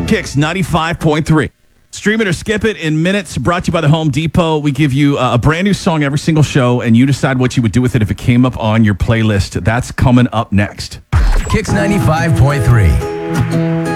Kicks 95.3. Stream it or skip it in minutes. Brought to you by the Home Depot. We give you a brand new song every single show, and you decide what you would do with it if it came up on your playlist. That's coming up next. Kicks 95.3.